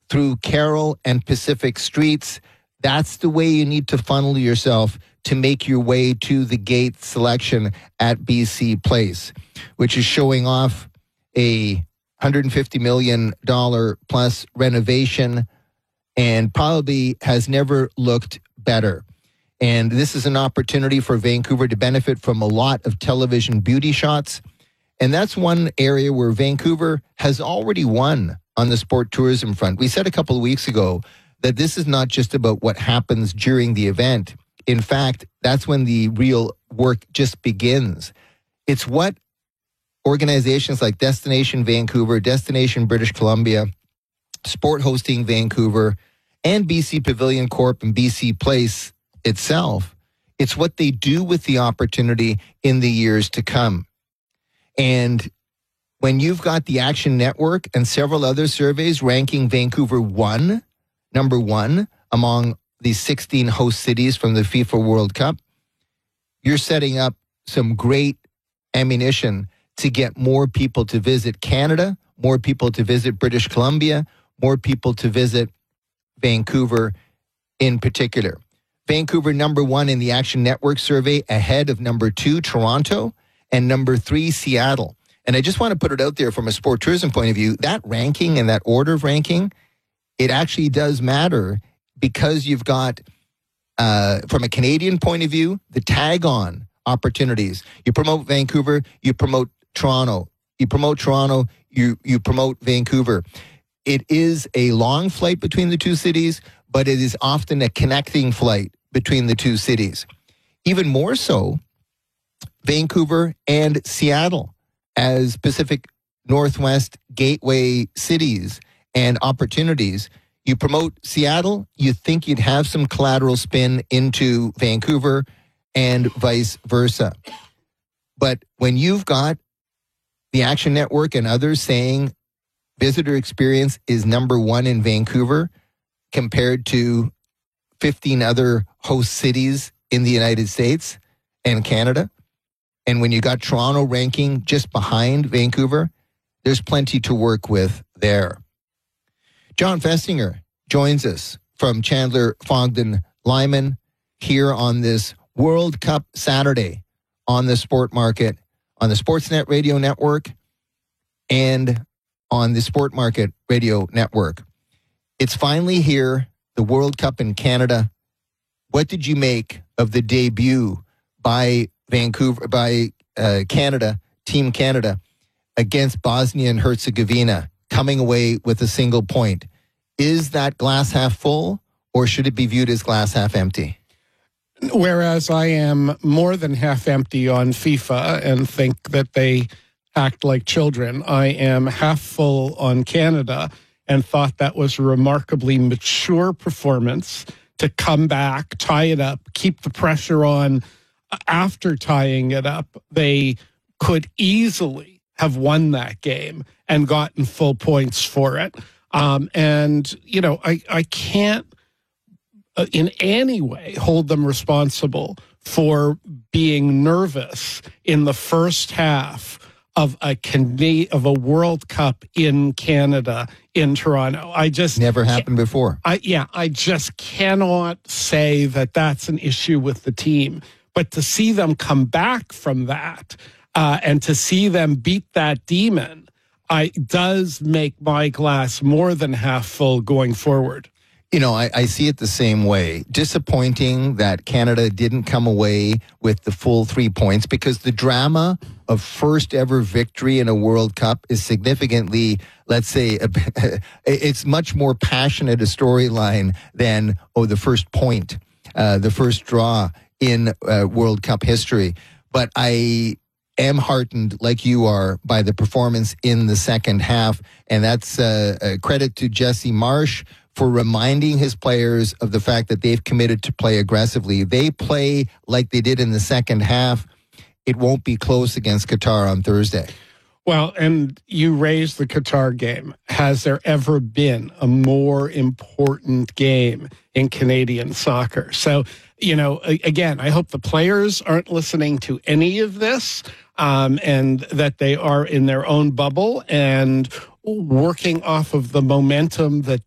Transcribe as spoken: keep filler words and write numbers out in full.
through Carroll and Pacific streets. That's the way you need to funnel yourself to make your way to the gate selection at B C Place, which is showing off a one hundred fifty million dollars plus renovation and probably has never looked better. And this is an opportunity for Vancouver to benefit from a lot of television beauty shots. And that's one area where Vancouver has already won on the sport tourism front. We said a couple of weeks ago that this is not just about what happens during the event. In fact, that's when the real work just begins. It's what organizations like Destination Vancouver, Destination British Columbia, Sport Hosting Vancouver, and B C Pavilion Corp and B C Place itself, it's what they do with the opportunity in the years to come. And when you've got the Action Network and several other surveys ranking Vancouver one, number one among the sixteen host cities from the FIFA World Cup, you're setting up some great ammunition to get more people to visit Canada, more people to visit British Columbia, more people to visit Vancouver in particular. Vancouver number one in the Action Network survey, ahead of number two, Toronto, and number three, Seattle. And I just want to put it out there from a sport tourism point of view, that ranking and that order of ranking, it actually does matter because you've got, uh, from a Canadian point of view, the tag-on opportunities. You promote Vancouver, you promote Toronto. You promote Toronto, you, you promote Vancouver. It is a long flight between the two cities, but it is often a connecting flight between the two cities. Even more so, Vancouver and Seattle as Pacific Northwest gateway cities and opportunities. You promote Seattle, you think you'd have some collateral spin into Vancouver and vice versa. But when you've got the Action Network and others saying visitor experience is number one in Vancouver compared to fifteen other host cities in the United States and Canada, and when you got Toronto ranking just behind Vancouver, there's plenty to work with there. John Festinger joins us from Chandler Fogden Lyman here on this World Cup Saturday on the Sport Market, on the Sportsnet Radio Network, and on the Sport Market Radio Network. It's finally here, the World Cup in Canada. What did you make of the debut by Vancouver, by uh, Canada, Team Canada, against Bosnia and Herzegovina, coming away with a single point? Is that glass half full, or should it be viewed as glass half empty? Whereas I am more than half empty on FIFA and think that they act like children, I am half full on Canada and thought that was a remarkably mature performance to come back, tie it up, keep the pressure on. After tying it up, they could easily have won that game and gotten full points for it. Um, and, you know, I, I can't uh, in any way hold them responsible for being nervous in the first half of a Cana- of a World Cup in Canada, in Toronto. I just never happened before. I yeah, I just cannot say that that's an issue with the team. But to see them come back from that uh, and to see them beat that demon, I does make my glass more than half full going forward. You know, I, I see it the same way. Disappointing that Canada didn't come away with the full three points because the drama of first ever victory in a World Cup is significantly, let's say, a, it's much more passionate a storyline than, oh, the first point, uh, the first draw in uh, World Cup history. But I am heartened, like you are, by the performance in the second half. And that's uh, a credit to Jesse Marsh for reminding his players of the fact that they've committed to play aggressively. They play like they did in the second half. It won't be close against Qatar on Thursday. Well, and you raised the Qatar game. Has there ever been a more important game in Canadian soccer? So, you know, again, I hope the players aren't listening to any of this um, and that they are in their own bubble and working off of the momentum that